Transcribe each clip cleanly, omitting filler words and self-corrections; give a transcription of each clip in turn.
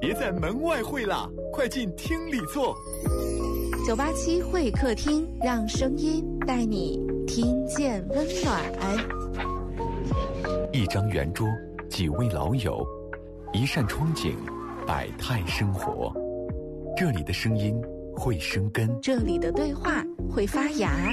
别在门外会啦，快进厅里坐。 987会客厅，让声音带你听见温暖。 一张圆桌，几位老友，一扇窗景，百态生活。这里的声音会生根， 这里的对话会发芽。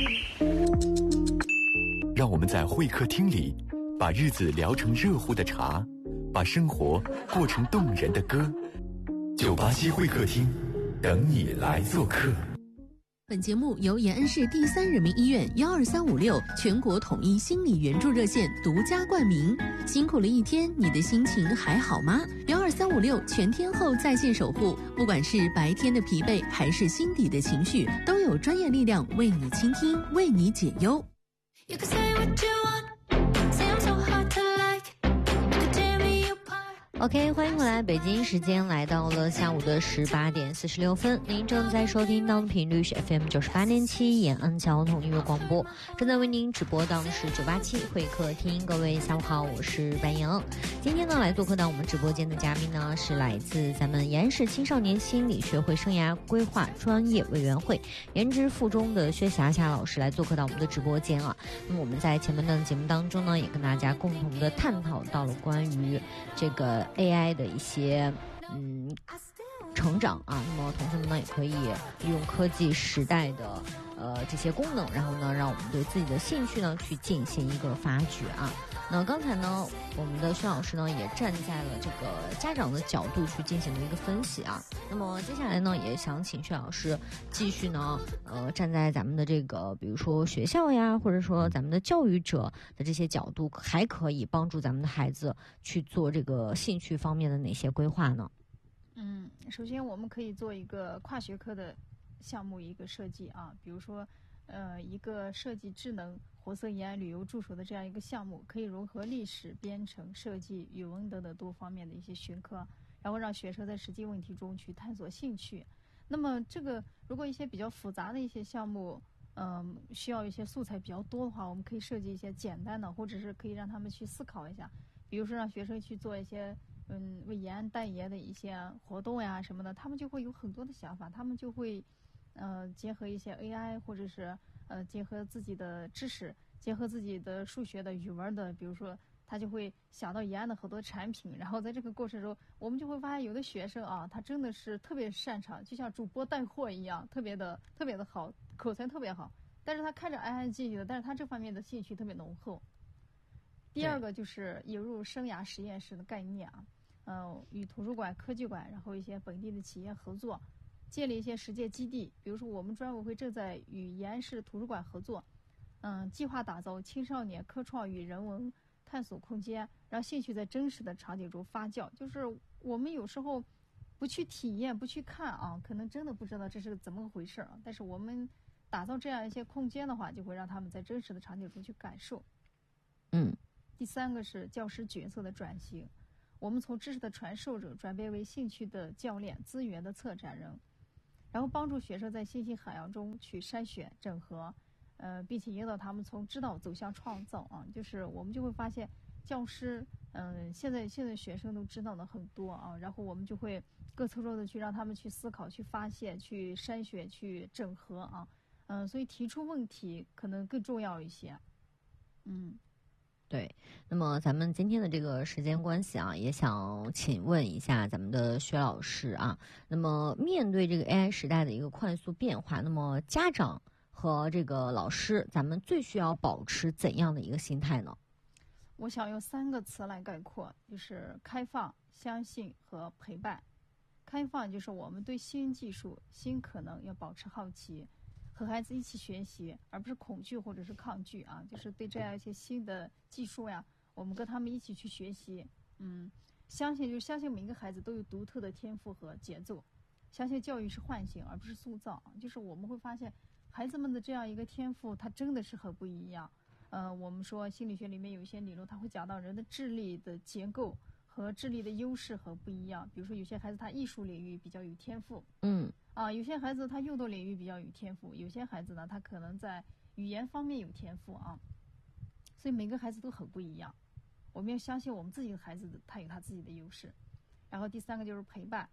让我们在会客厅里，把日子聊成热乎的茶，把生活过成动人的歌。987会客厅，等你来做客。 本节目由延安市第3人民医院12356全国统一心理援助热线独家冠名。辛苦了一天，你的心情还好吗？12356全天候在线守护，不管是白天的疲惫，还是心底的情绪，都有专业力量为你倾听，为你解忧。You can say what you want, say I'm so hard to like, you can tear me apart. OK， 欢迎回来，北京时间来到了下午的18点46分，您正在收听到的频率是 FM 98.7延安交通音乐广播，正在为您直播到的是987会客厅。各位下午好，我是白莹。今天呢，来做客到我们直播间的嘉宾呢，是来自咱们延安市青少年心理学会生涯规划专业委员会颜值附中的薛霞霞老师来做客到我们的直播间啊。那么我们在前面的节目当中呢，也跟大家共同的探讨到了关于这个 AI 的一些成长啊。那么同学们呢，也可以利用科技时代的这些功能，然后呢，让我们对自己的兴趣呢去进行一个发掘啊。那刚才呢，我们的薛老师呢也站在了这个家长的角度去进行了一个分析啊。那么接下来呢，也想请薛老师继续呢，站在咱们的这个比如说学校呀，或者说咱们的教育者的这些角度，还可以帮助咱们的孩子去做这个兴趣方面的哪些规划呢？ 首先我们可以做一个跨学科的项目一个设计啊，比如说一个设计智能活色延安旅游助手的这样一个项目，可以融合历史、编程、设计、语文等等多方面的一些学科，然后让学生在实际问题中去探索兴趣。那么这个如果一些比较复杂的一些项目需要一些素材比较多的话，我们可以设计一些简单的，或者是可以让他们去思考一下，比如说让学生去做一些为延安代言的一些活动呀什么的，他们就会有很多的想法，他们就会结合一些 AI， 或者是结合自己的知识，结合自己的数学的、语文的，比如说他就会想到延安的很多产品，然后在这个过程中，我们就会发现有的学生啊，他真的是特别擅长，就像主播带货一样，特别的好，口才特别好，但是他看着安安静静的，但是他这方面的兴趣特别浓厚。第二个就是引入生涯实验室的概念啊，与图书馆、科技馆，然后一些本地的企业合作，建立一些实践基地。比如说我们专委会正在与延安市图书馆合作，计划打造青少年科创与人文探索空间，让兴趣在真实的场景中发酵。就是我们有时候不去体验、不去看啊，可能真的不知道这是怎么个回事啊。但是我们打造这样一些空间的话，就会让他们在真实的场景中去感受。第三个是教师角色的转型，我们从知识的传授者转变为兴趣的教练、资源的策展人，然后帮助学生在信息海洋中去筛选、整合，并且引导他们从知道走向创造啊。就是我们就会发现，教师，现在学生都知道的很多啊，然后我们就会各侧重的去让他们去思考、去发现、去筛选、去整合啊，所以提出问题可能更重要一些。 对，那么咱们今天的这个时间关系啊，也想请问一下咱们的薛老师啊，那么面对这个 AI 时代的一个快速变化，那么家长和这个老师，咱们最需要保持怎样的一个心态呢？ 我想用3个词来概括，就是开放、相信和陪伴。开放就是我们对新技术、新可能要保持好奇，和孩子一起学习，而不是恐惧或者是抗拒啊，就是对这样一些新的技术呀，我们跟他们一起去学习。相信就是相信每个孩子都有独特的天赋和节奏，相信教育是唤醒而不是塑造，就是我们会发现孩子们的这样一个天赋，它真的是很不一样。我们说心理学里面有一些理论，它会讲到人的智力的结构和智力的优势很不一样。比如说有些孩子他艺术领域比较有天赋，有些孩子他运动领域比较有天赋，有些孩子呢他可能在语言方面有天赋啊，所以每个孩子都很不一样。我们要相信我们自己的孩子，他有他自己的优势。然后第3个就是陪伴，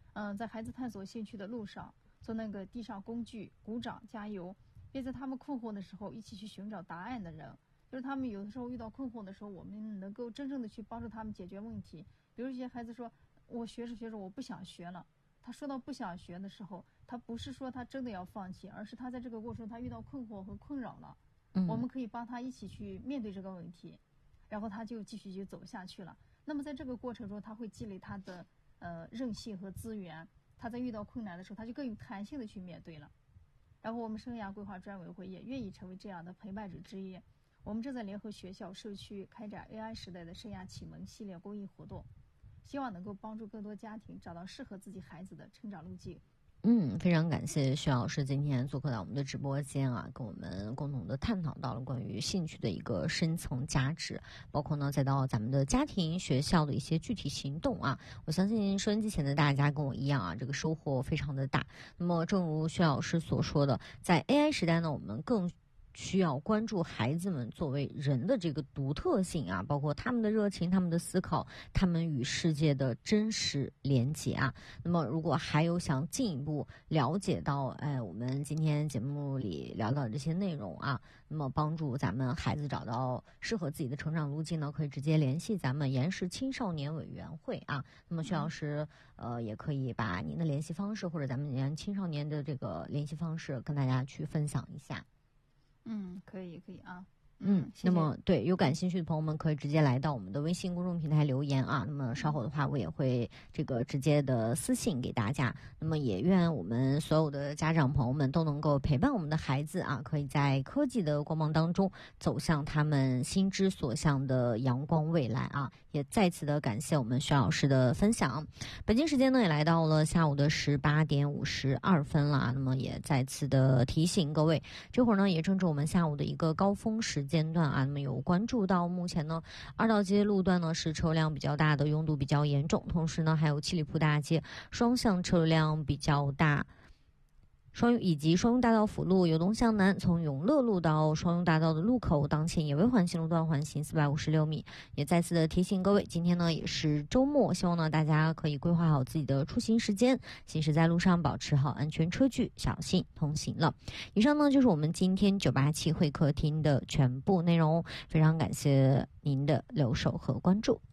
在孩子探索兴趣的路上，做那个递上工具、鼓掌、加油，并在他们困惑的时候一起去寻找答案的人。就是他们有的时候遇到困惑的时候，我们能够真正的去帮助他们解决问题。比如一些孩子说，我学着我不想学了。他说到不想学的时候，他不是说他真的要放弃，而是他在这个过程中他遇到困惑和困扰了。我们可以帮他一起去面对这个问题，然后他就继续就走下去了。那么在这个过程中，他会积累他的韧性和资源，他在遇到困难的时候，他就更有弹性的去面对了。然后我们生涯规划专委会也愿意成为这样的陪伴者之一。我们正在联合学校、社区开展 AI 时代的生涯启蒙系列公益活动，希望能够帮助更多家庭找到适合自己孩子的成长路径。 非常感谢徐老师今天做客到我们的直播间啊，跟我们共同的探讨到了关于兴趣的一个深层价值，包括呢再到咱们的家庭、学校的一些具体行动啊。我相信收音机前的大家跟我一样啊，这个收获非常的大。那么正如徐老师所说的，在 AI 时代呢，我们更需要关注孩子们作为人的这个独特性啊，包括他们的热情、他们的思考、他们与世界的真实连结啊。那么如果还有想进一步了解到我们今天节目里聊到的这些内容啊，那么帮助咱们孩子找到适合自己的成长路径呢，可以直接联系咱们延时青少年委员会啊。那么徐老师也可以把您的联系方式或者咱们延青少年的这个联系方式跟大家去分享一下。 可以啊。 谢谢。那么对有感兴趣的朋友们可以直接来到我们的微信公众平台留言啊。那么稍后的话我也会这个直接的私信给大家。那么也愿我们所有的家长朋友们都能够陪伴我们的孩子啊，可以在科技的光芒当中走向他们心之所向的阳光未来啊。也再次的感谢我们徐老师的分享。北京时间呢也来到了下午的18点52分了。那么也再次的提醒各位，这会儿呢也正值我们下午的一个高峰时间段啊。那么有关注到目前呢二道街路段呢是车辆比较大的，拥堵比较严重，同时呢还有七里铺大街双向车辆比较大，以及双雍大道辅路由东向南，从永乐路到双雍大道的路口，当前也为环形路段环行456米。也再次的提醒各位，今天呢也是周末，希望呢大家可以规划好自己的出行时间，行驶在路上保持好安全车距，小心通行了。以上呢就是我们今天987会客厅的全部内容，非常感谢您的留守和关注。